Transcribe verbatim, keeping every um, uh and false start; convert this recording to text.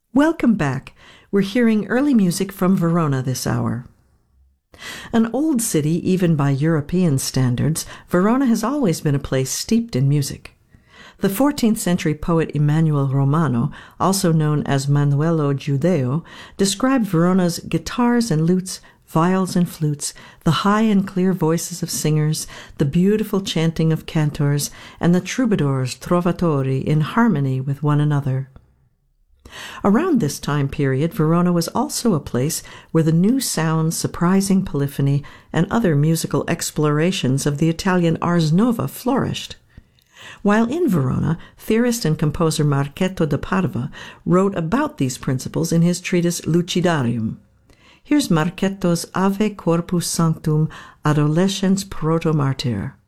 Welcome back. We're hearing early music from Verona this hour. An old city, even by European standards, Verona has always been a place steeped in music. The fourteenth century poet Emanuele Romano, also known as Manuelo Giudeo, described Verona's guitars and lutes, viols and flutes, the high and clear voices of singers, the beautiful chanting of cantors, and the troubadours, trovatori, in harmony with one another. Around this time period, Verona was also a place where the new sounds, surprising polyphony, and other musical explorations of the Italian Ars Nova flourished. While in Verona, theorist and composer Marchetto da Parva wrote about these principles in his treatise Lucidarium. Here's Marchetto's Ave Corpus Sanctum Adolescens Proto Martyr.